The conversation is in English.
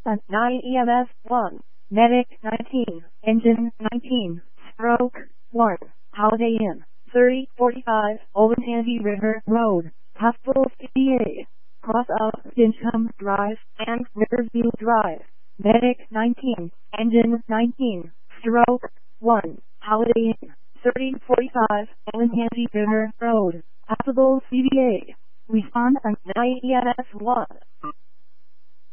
and 9 EMS 1, Medic 19, Engine 19, Stroke 1, Holiday Inn, 3045 Olentangy River Road, Hospital CA, cross of Stinchcombe Drive and Riverview Drive, Medic 19, Engine 19, Stroke 1, Holiday Inn, 3045 Olentangy River Road, Hospital CVA. Respond on 9 EMS 1.